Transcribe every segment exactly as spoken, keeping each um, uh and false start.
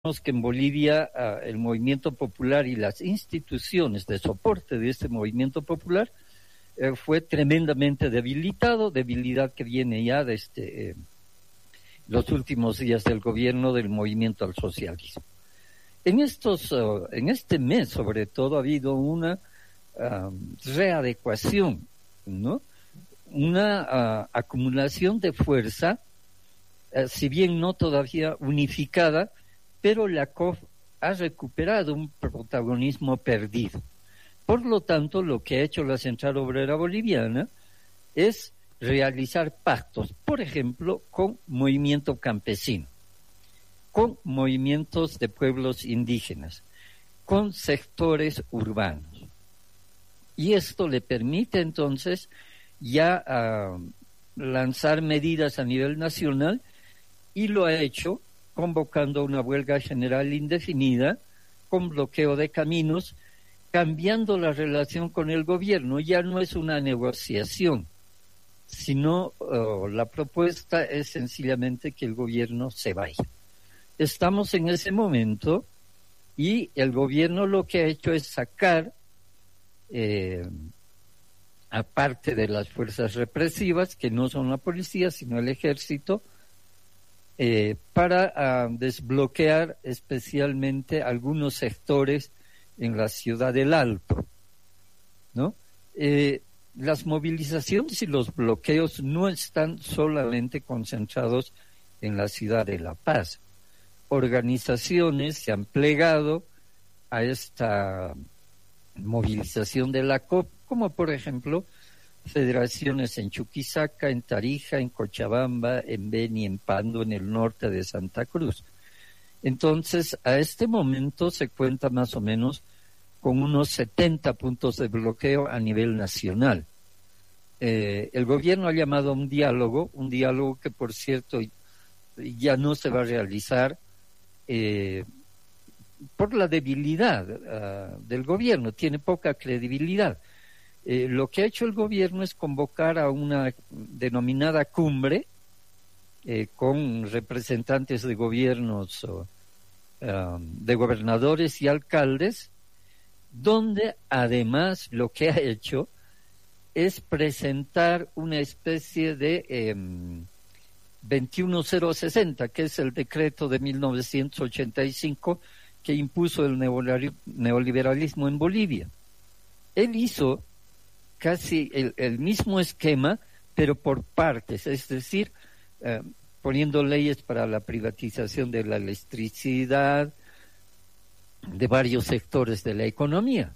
que en Bolivia uh, el movimiento popular y las instituciones de soporte de este movimiento popular eh, fue tremendamente debilitado, debilidad que viene ya desde eh, los últimos días del gobierno del movimiento al socialismo. En estos, uh, en este mes, sobre todo, ha habido una uh, readecuación, ¿no? Una uh, acumulación de fuerza, uh, si bien no todavía unificada, pero la C O F ha recuperado un protagonismo perdido. Por lo tanto, lo que ha hecho la Central Obrera Boliviana es realizar pactos, por ejemplo, con movimiento campesino, con movimientos de pueblos indígenas, con sectores urbanos. Y esto le permite entonces ya uh, lanzar medidas a nivel nacional, y lo ha hecho convocando una huelga general indefinida, con bloqueo de caminos, cambiando la relación con el gobierno. Ya no es una negociación, sino uh, la propuesta es sencillamente que el gobierno se vaya. Estamos en ese momento y el gobierno lo que ha hecho es sacar, eh, aparte de las fuerzas represivas, que no son la policía, sino el ejército, Eh, para uh, desbloquear especialmente algunos sectores en la ciudad del Alto, ¿no? Eh, las movilizaciones y los bloqueos no están solamente concentrados en la ciudad de La Paz. Organizaciones se han plegado a esta movilización de la C O P, como por ejemplo federaciones en Chuquisaca, en Tarija, en Cochabamba, en Beni, en Pando, en el norte de Santa Cruz. Entonces, a este momento se cuenta más o menos con unos setenta puntos de bloqueo a nivel nacional. Eh, el gobierno ha llamado a un diálogo, un diálogo que, por cierto, ya no se va a realizar eh, por la debilidad uh, del gobierno, tiene poca credibilidad. Eh, lo que ha hecho el gobierno es convocar a una denominada cumbre eh, con representantes de gobiernos, uh, um, de gobernadores y alcaldes, donde además lo que ha hecho es presentar una especie de eh, veintiuno mil sesenta, que es el decreto de mil novecientos ochenta y cinco que impuso el neoliberalismo en Bolivia. Él hizo casi el, el mismo esquema, pero por partes, es decir, eh, poniendo leyes para la privatización de la electricidad, de varios sectores de la economía.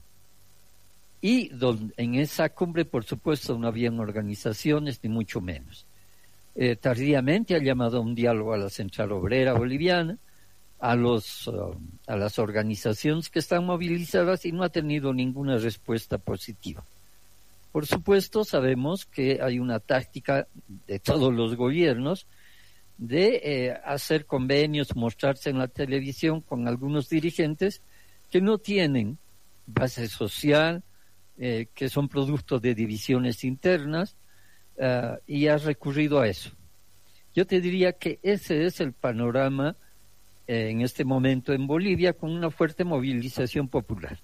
Y donde, en esa cumbre, por supuesto, no habían organizaciones, ni mucho menos. Eh, tardíamente ha llamado a un diálogo a la Central Obrera Boliviana, a, los, uh, a las organizaciones que están movilizadas, y no ha tenido ninguna respuesta positiva. Por supuesto, sabemos que hay una táctica de todos los gobiernos de eh, hacer convenios, mostrarse en la televisión con algunos dirigentes que no tienen base social, eh, que son producto de divisiones internas, uh, y ha recurrido a eso. Yo te diría que ese es el panorama eh, en este momento en Bolivia, con una fuerte movilización popular.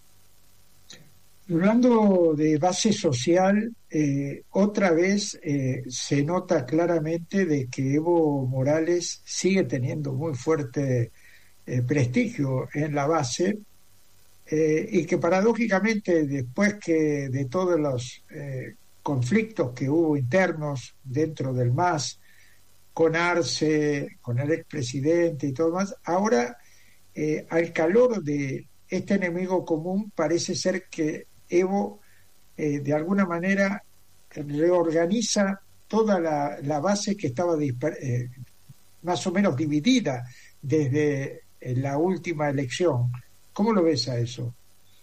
Hablando de base social, eh, otra vez eh, se nota claramente de que Evo Morales sigue teniendo muy fuerte eh, prestigio en la base, eh, y que paradójicamente, después que de todos los eh, conflictos que hubo internos dentro del M A S, con Arce, con el expresidente y todo más, ahora eh, al calor de este enemigo común parece ser que Evo eh, de alguna manera reorganiza toda la, la base que estaba disper, eh, más o menos dividida desde eh, la última elección. ¿Cómo lo ves a eso?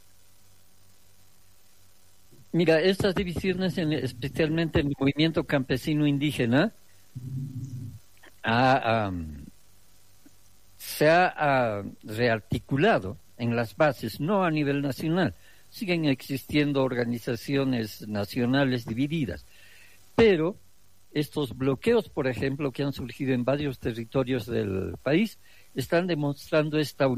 Mira, estas divisiones, en, especialmente en el movimiento campesino indígena, ha, um, se ha uh, rearticulado en las bases, no a nivel nacional. Siguen existiendo organizaciones nacionales divididas, pero estos bloqueos, por ejemplo, que han surgido en varios territorios del país, están demostrando esta